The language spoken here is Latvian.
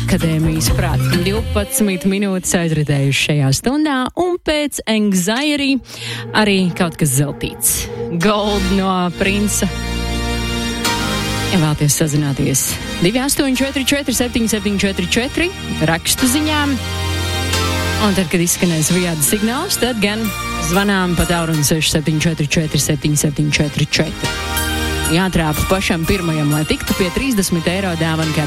akadēmijas prāt. 12 minūtes aizritējuši šajā stundā, un pēc Anxiety arī kaut kas zeltīts. Gold no Princa. Ja vēlaties sazināties 2844 7744 rakstu ziņām, un tad, kad izskanēs vajāda signāls, tad gan zvanām pa tālruni 6744 7744. Jātrāpa pašam pirmajam, lai tiktu pie 30 eiro dāvana, kā